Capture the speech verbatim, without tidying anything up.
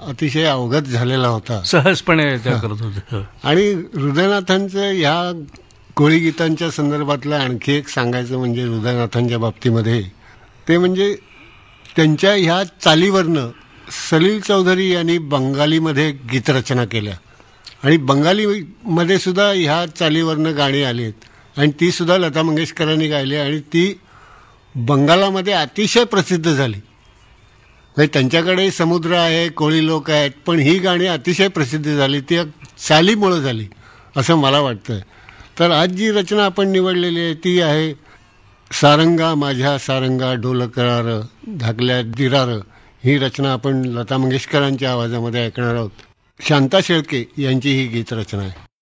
अतिशय अवगत झालेला होता, सहजपणे त्या करत होते. आणि हृदयनाथांचं ह्या कोळी गीतांच्या संदर्भातलं आणखी एक सांगायचं म्हणजे हृदयनाथांच्या बाबतीमध्ये ते म्हणजे त्यांच्या ह्या चालीवरनं सलील चौधरी यांनी बंगालीमध्ये गीतरचना केल्या आणि बंगालीमध्ये सुद्धा ह्या चालीवरनं गाणी आली आहेत आणि ती सुद्धा लता मंगेशकरांनी गायली आणि ती बंगालामध्ये अतिशय प्रसिद्ध झाली. म्हणजे त्यांच्याकडे समुद्र आहे, कोळी लोक आहेत, पण ही गाणी अतिशय प्रसिद्ध झाली ती चालीमुळं झाली असं मला वाटतं. तर आज जी रचना आपण निवडलेली आहे ती आहे सारंगा माझ्या सारंगा डोल करार धाकल्या दिरार. ही रचना आपण लता मंगेशकरांच्या आवाजामध्ये ऐकणार आहोत. शांता शेळके यांची ही गीतरचना आहे.